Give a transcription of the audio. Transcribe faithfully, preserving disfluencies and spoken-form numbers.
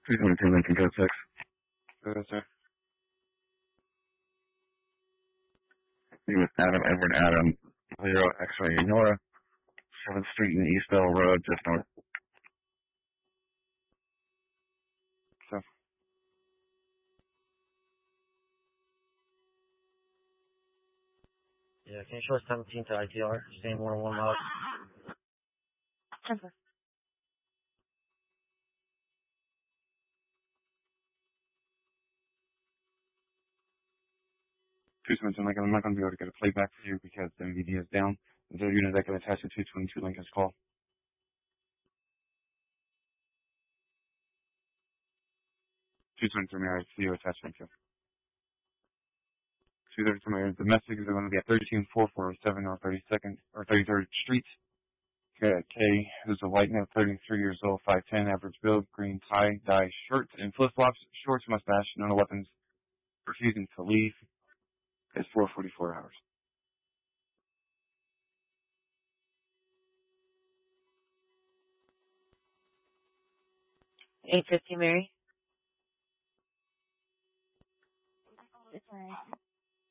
three twenty-two Lincoln Code six. Good, sir. He was Adam Edward Adam, zero X-ray Nora, seventh Street and East Bell Road, just north. So. Yeah, can you show us seventeen to I T R? Same one one miles. Temper. two twenty-two Lincoln, I'm not going to be able to get a playback for you because the M V D is down. Is there a unit that can attach to two twenty-two Lincoln's call? two twenty-two, may I see you attachment to? two thirty-two, my domestics are going to be at thirteen four forty-seven or thirty-second or thirty-third Street. K, who's a white male, thirty-three years old, five ten, average build, green tie, dye shirt, and flip-flops, shorts, mustache, no weapons, refusing to leave. It's four forty-four hours. eight fifty, Mary. It's alright.